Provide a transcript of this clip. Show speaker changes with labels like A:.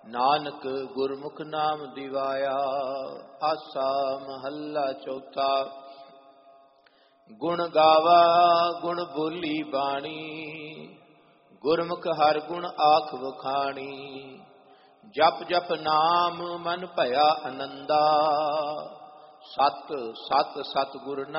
A: ਨਾਨਕ ਗੁਰਮੁਖ ਨਾਮ ਦਿਵਾਇਆ। ਆਸਾ ਮਹੱਲਾ ਚੌਥਾ। ਗੁਣ ਗਾਵਾ ਗੁਣ ਬੋਲੀ ਬਾਣੀ, ਗੁਰਮੁਖ ਹਰ ਗੁਣ ਆਖ ਵਖਾਣੀ। ਜਪ ਜਪ ਨਾਮ ਮਨ ਭਇਆ ਆਨੰਦਾ, ਸਤ ਸਤ ਸਤਿਗੁਰ